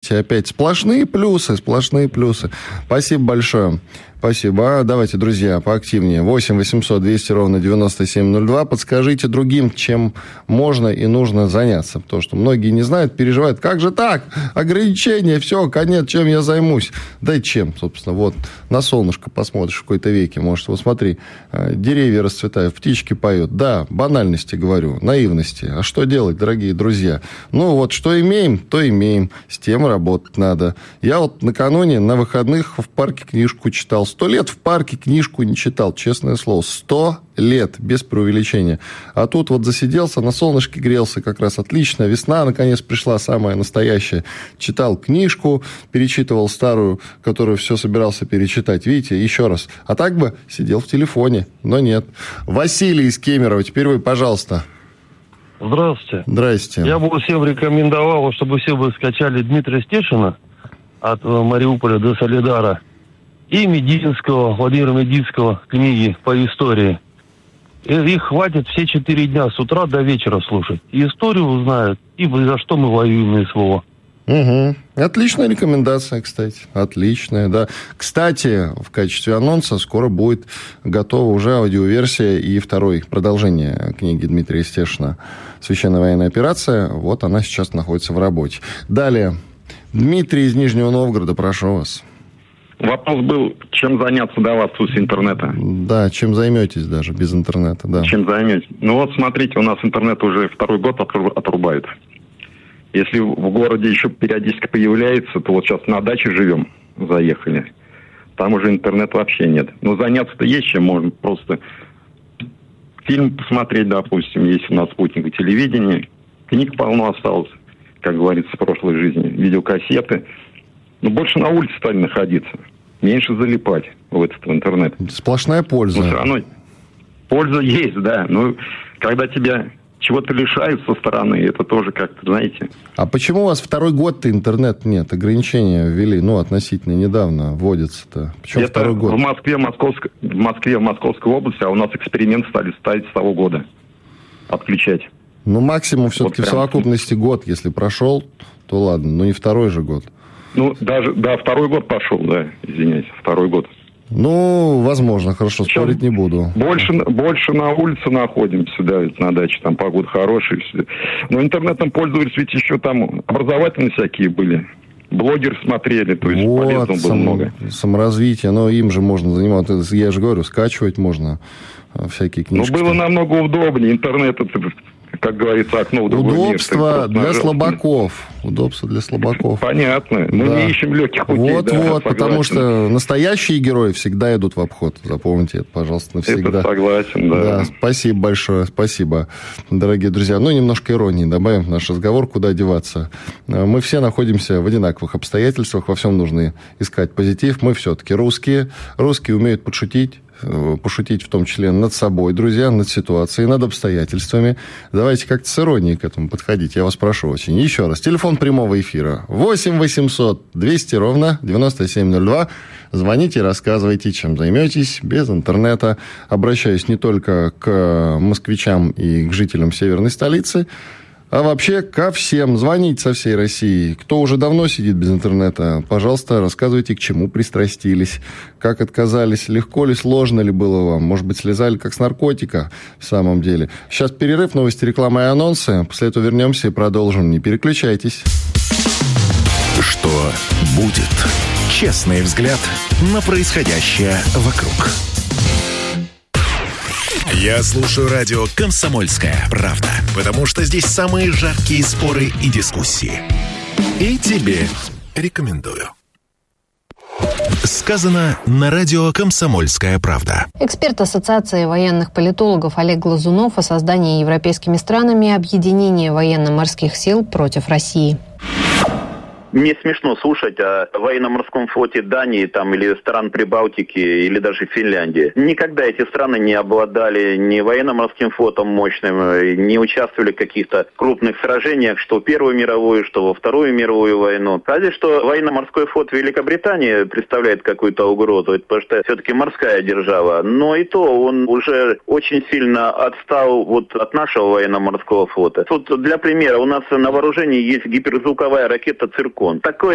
Опять сплошные плюсы. Спасибо большое. Спасибо. Давайте, друзья, поактивнее. 8 800 200 ровно 9702. Подскажите другим, чем можно и нужно заняться. Потому что многие не знают, переживают. Как же так? Ограничения, все, конец, чем я займусь? Да и чем, собственно. Вот на солнышко посмотришь в какой-то веке. Может, вот смотри, деревья расцветают, птички поют. Да, банальности говорю, наивности. А что делать, дорогие друзья? Ну вот, что имеем, то имеем. С тем работать надо. Я вот накануне на выходных в парке книжку читал. 100 лет в парке книжку не читал, честное слово. 100 лет, без преувеличения. А тут вот засиделся, на солнышке грелся, как раз отлично. Весна, наконец, пришла, самая настоящая. Читал книжку, перечитывал старую, которую все собирался перечитать. Видите, еще раз. А так бы сидел в телефоне, но нет. Василий из Кемерово, теперь вы, пожалуйста. Здравствуйте. Здрасте. Я бы всем рекомендовал, чтобы все бы скачали Дмитрия Стешина от Мариуполя до Солидара. И Мединского, Владимира Мединского, книги по истории. И их хватит все 4 дня с утра до вечера слушать. И историю узнают, и за что мы воюем на СВО. Угу. Отличная рекомендация, кстати. Отличная, да. Кстати, в качестве анонса скоро будет готова уже аудиоверсия и продолжение книги Дмитрия Стешина «Священная военная операция». Вот она сейчас находится в работе. Далее. Дмитрий из Нижнего Новгорода, прошу вас. Вопрос был, чем заняться до вас с интернета? Да, чем займетесь даже без интернета, да. Чем займетесь? Ну вот смотрите, у нас интернет уже второй год отрубают. Если в городе еще периодически появляется, то вот сейчас на даче живем, заехали. Там уже интернета вообще нет. Но заняться-то есть чем, можно просто фильм посмотреть, допустим, есть у нас спутник телевидения. Книг полно осталось, как говорится, в прошлой жизни. Видеокассеты. Но больше на улице стали находиться. Меньше залипать в этот интернет. Сплошная польза. Но все равно польза есть, да. Но когда тебя чего-то лишают со стороны, это тоже как-то, знаете... А почему у вас второй год-то интернет нет? Ограничения ввели, относительно недавно вводятся-то. Почему это второй год? В Москве, в Московской области, а у нас эксперимент стали ставить с того года. Отключать. Максимум все-таки в совокупности год, если прошел, то ладно. Но не второй же год. Второй год пошел, да, извиняйте, второй год. Возможно, хорошо, спорить не буду. Больше на улице находимся, да, на даче, там погода хорошая. Все. Но интернетом пользовались, ведь еще там образовательные всякие были. Блогеры смотрели, то есть полезного было много. Саморазвитие, но им же можно заниматься, я же говорю, скачивать можно всякие книжки. Было намного удобнее, интернет это... Как говорится, окно в другой мир. Удобство для слабаков. Удобство для слабаков. Понятно. Мы не ищем легких путей. Потому что настоящие герои всегда идут в обход. Запомните это, пожалуйста, навсегда. Это согласен, да. Да, спасибо большое, спасибо, дорогие друзья. Немножко иронии добавим в наш разговор, куда деваться. Мы все находимся в одинаковых обстоятельствах, во всем нужно искать позитив. Мы все-таки русские. Русские умеют пошутить в том числе над собой, друзья, над ситуацией, над обстоятельствами. Давайте как-то с иронией к этому подходить, я вас прошу очень. Еще раз, телефон прямого эфира 8 800 200 ровно 9702. Звоните, рассказывайте, чем займетесь без интернета. Обращаюсь не только к москвичам и к жителям северной столицы, а вообще ко всем. Звоните со всей России. Кто уже давно сидит без интернета, пожалуйста, рассказывайте, к чему пристрастились, как отказались, легко ли, сложно ли было вам. Может быть, слезали как с наркотика в самом деле. Сейчас перерыв, новости, реклама и анонсы. После этого вернемся и продолжим. Не переключайтесь. Что будет? Честный взгляд на происходящее вокруг. Я слушаю радио «Комсомольская правда», потому что здесь самые жаркие споры и дискуссии. И тебе рекомендую. Сказано на радио «Комсомольская правда». Эксперт Ассоциации военных политологов Олег Глазунов о создании европейскими странами объединения военно-морских сил против России. Мне смешно слушать о военно-морском флоте Дании или стран Прибалтики, или даже Финляндии. Никогда эти страны не обладали ни военно-морским флотом мощным, не участвовали в каких-то крупных сражениях, что в Первую мировую, что во Вторую мировую войну. Разве что военно-морской флот Великобритании представляет какую-то угрозу, потому что все-таки морская держава. Но и то он уже очень сильно отстал от нашего военно-морского флота. Тут для примера, у нас на вооружении есть гиперзвуковая ракета «Циркон». Такое